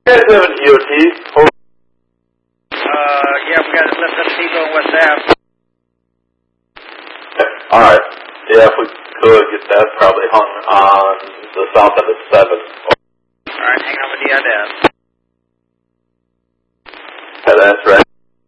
guys have an EOT? Yeah, we got to lift up people in West Ave. Alright. Yeah, if we could get that probably hung on the south end of 7. Alright, hang on with the IDS. Yeah, that's right.